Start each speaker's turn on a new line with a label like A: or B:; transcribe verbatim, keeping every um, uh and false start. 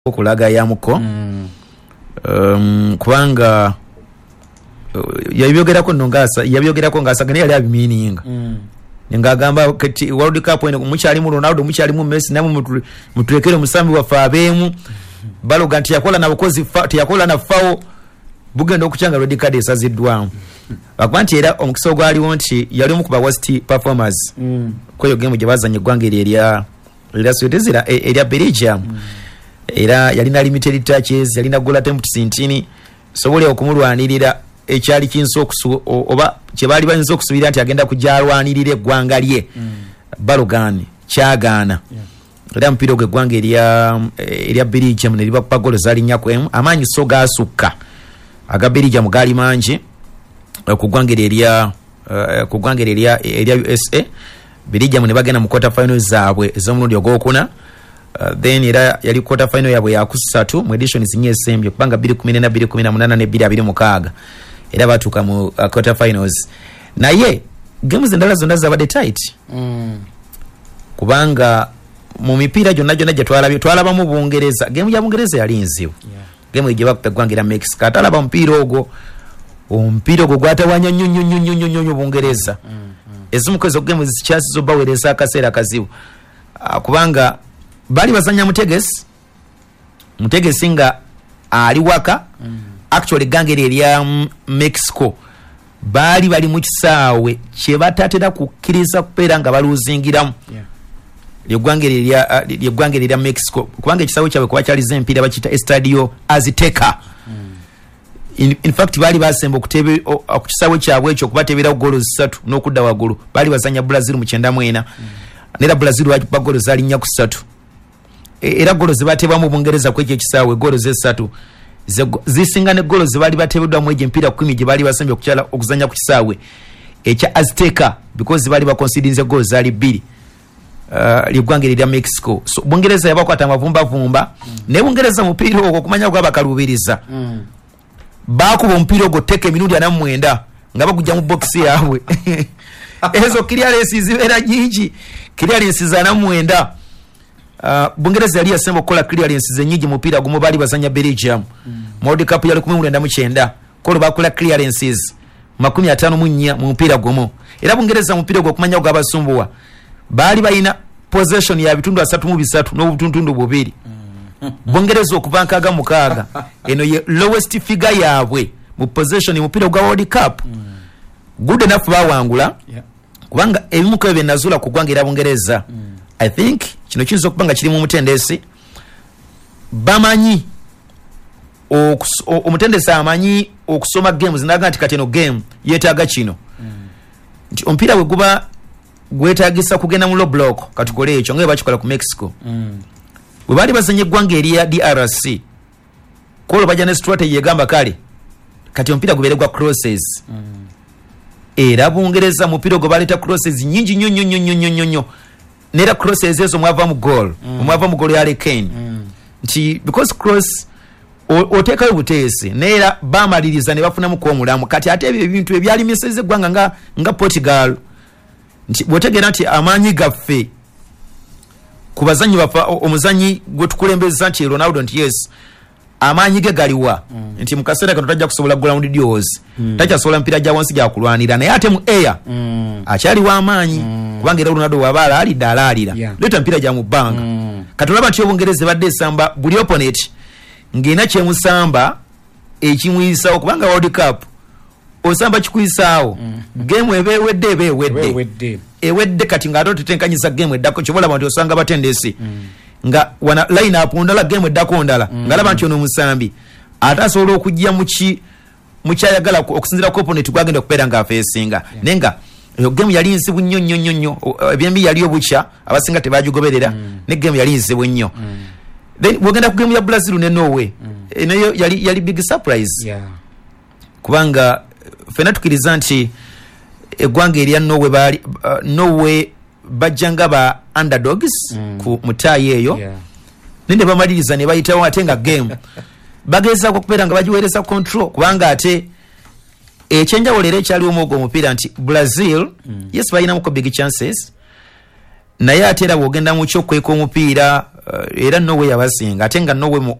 A: okulaga yamuko mm. um, kubanga uh, yabyogerako nongasa yabyogerako ngasa gane yali abimininga mm. ngagamba kati World Cup eno mukyali mu Ronaldo mukyali mu Messi namu mutulekere musambi wa fabemu mm. balo ganti yakola na bukozi yakola na fao bugenda okuchanga red card esazidwa bakwanti era omukisa gwali wonti yali mu kuba worst performers mm. kweyo game gye bazanye gwangeri eria eria Sweden eria Belgium mm. era yalina limited touches yalina goal attempts ntini sobole okumulwanirira ekyali kinso okusu oba kyebali banzo okusubira nti agenda kujalwanirire gwanga lye mm. Balogan kyagana yeah. Era mpiro gwe gwanga eria eria Belgium ne liba pagolo zali nyakwemu amanyi soga asuka aga Belgium gali manji okugwanga eria uh, kugwanga eria eria U S A Belgium ne bagenda mu quarter finals zaabwe ezomulundi ogwokuna. Uh, then era yali quarter final yabwe ya kusatu mu edition zinye sembyo kubanga two thousand fourteen na two thousand eighteen ne two thousand twenty-six era batuka mu uh, quarter finals naye games endala zonna zabade tight mm. kubanga mu mipira jonna jonna je twalabye twalaba mu Bungereza game ya Bungereza yali nzibu yeah. Game ije bakupegwangira Mexico atalaba mpira ogwo ompira ogwo gwatawanya nnyo nnyo nnyo nnyo nnyo Bungereza mm, mm. Ezimukezo games zikyasi zo bawereza akaseera kazibu uh, kubanga bali bazanya mutegesi mutegesi nga ali waka mm. Actually gangere lya Mexico bali bali mu kisaawe kye batatera kukkiriza kupera nga baluzingiramu yeah. Lyegwangere lya lyegwangere lya Mexico kubanga ekisaawe kyawe kuba kyali zempira bakita Estadio Azteca mm. in, in fact bali basemba okutebe ku kisaawe kyabwe ekyo kubatebera golo zisatu n'okudda wagulu bali bazanya Brazil mu kyenda mwena mm. Nera Brazil wajipa golo zali nya kusatu era golo zibatebwa mu Bungereza kwekyo kisaawe golo zesatu zisinga ne golo zibali batebedwa mu ejempira kumi gye bali basembye okukyala okuzanya ku kisaawe ekya Azteca because bali ba considering golo zali bbiri uh, ligwangere lya Mexico so Bungereza yabakwata mavumba vumba mm. Ne Bungereza mupira ogwo kumanya gwa bakalubiriza mm. Bakuba mpira ogwo teke minuti ana mwenda nga bagujja mu box yawe ezo clearance zibera nyingi clearance za na mwenda. Uh, Bungereza yali yasemba kola clearance zenyigi mupira gumo bali bazanya Belgium mm. World Cup yali kumi mwenda mu kyenda kolo bakola clearances makumi atano mu nnya mu mupira gumo era Bungereza mupira gwo kumanya gwa basumbuwa bali bayina possession ya bitundu asatu mu bisatu no butundu bubiri mm. Bungereza okubankaga mukaga eno ye lowest figure yabwe mu possession mupira gwa World Cup mm. Good enough bawangula yeah. Kubanga ebimuko ebe nazula kugwangira Bungereza mm. I think kino kizo kubanga kiri mu mutendesi bamanyi omutendesi amanyi okusoma games ndaga nti kateno game yetaga kino nti mm. Ompira we guba gwetagisa kugenda mu low block katukole ekyo ngaye bakikola ku Mexico mm. We bali bazanye gwanga eria D R C kolo bajane strategy yegamba kale kati ompira guberegwa crosses mm. Era Bungereza mupira go baleta crosses nyingi nnyo nnyo nnyo nnyo nnyo nera crosses ezo mwava mu goal mm. Mwava mu goal ya Harry Kane mm. Nti because cross oteka obutesi nera bamaliriza ne bafuna mu komulamu kati ate ebyo ebintu ebyali miseze gwanga nga nga Portugal nti botegera nti amanyi gaffe kubazanyi bafa omuzanyi gwe tukulembeza nti Ronaldo nti yes amanyi ge galiwa mm. Nti mukasera kano tajja kusobola ground deals mm. Tajja sobola mpira ja wansi ja kulwanira naye ate mu air mm. Achali wa amanyi mm. Kubanga Ronaldo wabala ali dalalira yeah. Leta mpira ja mu banga mm. Katolaba nti Bungereza badde samba buli opponent ngina kye musamba ekimuyisa okubanga World Cup osamba kikuyisawo mm. Game ebe wedde ebe wedde wedde ewedde kati ngato tutenkanyiza game eddako kibola bantu osanga batendesi mm. Nga wana line up ndala game eddako ndala mm. Ngalaba nti ono musambi atasobola okujja muki mukyayagala okusinzira ko opponent gwagenda kupera nga afesinga yeah. Nenga yo game yali nsibu nnyo nnyo nnyo nnyo ebyembi yali obucha abasinga tebajugoberera mm. Ne game yali nsibu nnyo mm. Then wogenda ku game ya Brazil ne Norway mm. Eno yali yali big surprise yeah. Kubanga fena tukiriza nti egwanga erya Norway bali uh, Norway bajanga ba underdogs mm. Ku mutayi eyo yeah. Nende bamaliriza ne bayitawo atenga game bageza kupera nga bajiwereza control kubanga ate echenja wolere kyali omugo mupira nti Brazil mm. Yes bayina muko big chances naye atera wogenda mu kyo kweko mupira era Norway yabasinga ate nga Norway